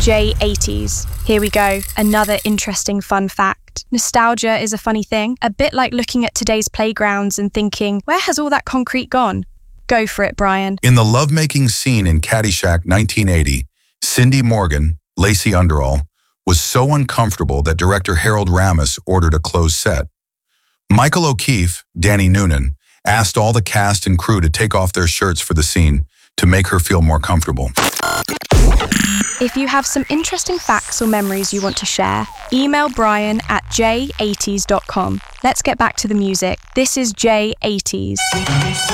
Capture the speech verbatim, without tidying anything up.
J eighties. Here we go, another interesting fun fact. Nostalgia is a funny thing, a bit like looking at today's playgrounds and thinking, where has all that concrete gone? Go for it, Brian. In the lovemaking scene in Caddyshack nineteen eighty, Cindy Morgan, Lacey Underall, was so uncomfortable that director Harold Ramis ordered a closed set. Michael O'Keefe, Danny Noonan, asked all the cast and crew to take off their shirts for the scene to make her feel more comfortable. If you have some interesting facts or memories you want to share, email Brian at j eighties dot com. Let's get back to the music. This is J eighties.